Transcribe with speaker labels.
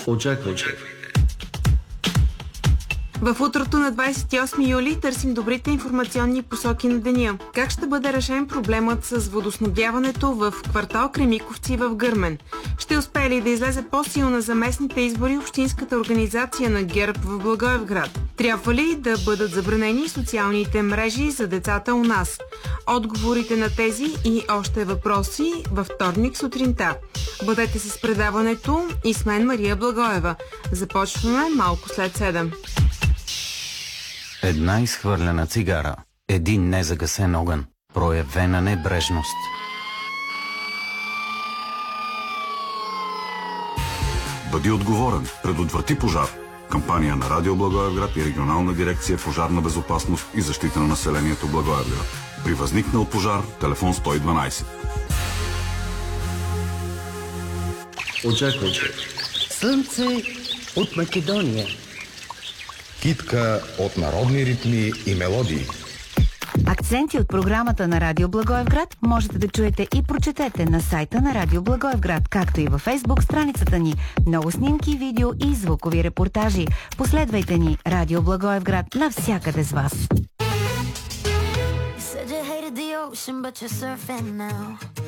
Speaker 1: Очаквайте.
Speaker 2: В утрото на 28 юли търсим добрите информационни посоки на деня. Как ще бъде решен проблемът с водоснабдяването в квартал Кремиковци в Гърмен? Ще успее ли да излезе по-силна за местните избори общинската организация на ГЕРБ в Благоевград? Трябва ли да бъдат забранени социалните мрежи за децата у нас? Отговорите на тези и още въпроси във вторник сутринта. Бъдете с предаването и с мен Мария Благоева. Започваме малко след 7.
Speaker 3: Една изхвърлена цигара, един незагасен огън, проявена небрежност.
Speaker 4: Бъди отговорен, предотврати пожар. Кампания на Радио Благоевград и Регионална дирекция пожарна безопасност и защита на населението Благоевград. При възникнал пожар, телефон 112.
Speaker 1: Очаквайте.
Speaker 5: Слънце от Македония.
Speaker 6: Китка от народни ритми и мелодии.
Speaker 7: Акценти от програмата на Радио Благоевград можете да чуете и прочетете на сайта на Радио Благоевград, както и във Фейсбук страницата ни. Много снимки, видео и звукови репортажи. Последвайте ни Радио Благоевград навсякъде с вас.